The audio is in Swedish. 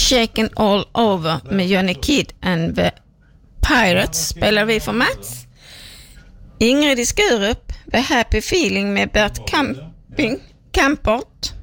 Shaken All Over med Johnny Kidd and the Pirates spelar vi för Mats. Ingrid i Skurup, The Happy Feeling med Bert Kampert.